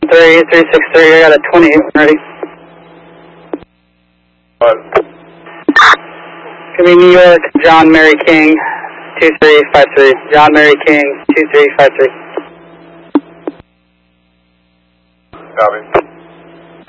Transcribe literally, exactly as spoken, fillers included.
three, three six three, I got a twenty-eight ready. What? Give me New York, John Mary King, two three five three. John Mary King, two three five three. Copy.